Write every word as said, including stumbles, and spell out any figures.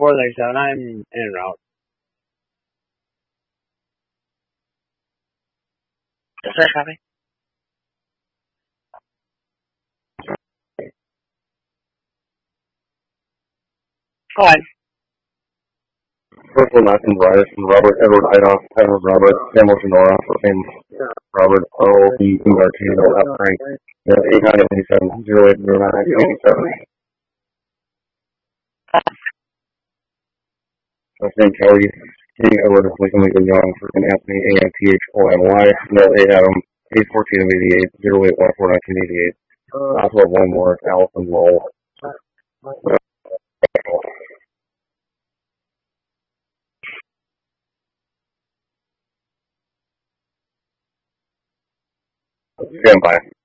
four thirty-seven. I'm en route. Yes, sir. Copy. Go ahead. First one, Matthew Ryerson, Robert Edward Idoff, Edward Robert, Samuel Sonora, first name Robert O. B. Martino, F. Frank, eight nine eight seven zero eight zero nine eight seven. First name Kelly, King Edward Lincoln Lincoln Young, first name Anthony, A N T H O N Y, no A Adam, eight fourteen of eighty-eight, zero eight one four nineteen eighty-eight. I also have one more, Allison Lowell. Stand by.